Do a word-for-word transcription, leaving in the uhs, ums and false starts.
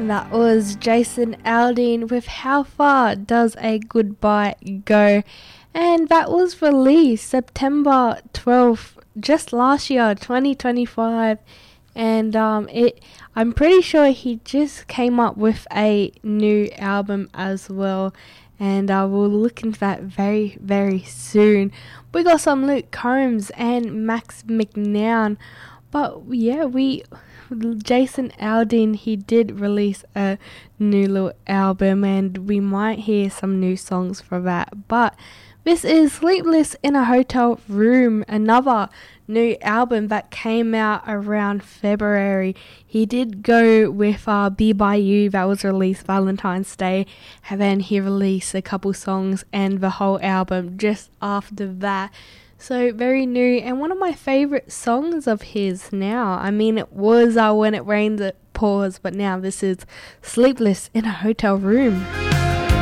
That was Jason Aldean with How Far Does a Goodbye Go? And that was released September twelfth, just last year, twenty twenty-five. And um, it, I'm pretty sure he just came up with a new album as well. And uh, we'll look into that very, very soon. We got some Luke Combs and Max McNown. But yeah, we... Jason Aldean, he did release a new little album and we might hear some new songs for that. But this is Sleepless in a Hotel Room, another new album that came out around February. He did go with uh, Be By You, that was released Valentine's Day, and then he released a couple songs and the whole album just after that. So very new and one of my favourite songs of his now. I mean, it was uh, When It Rains It Pours, but now this is Sleepless in a Hotel Room.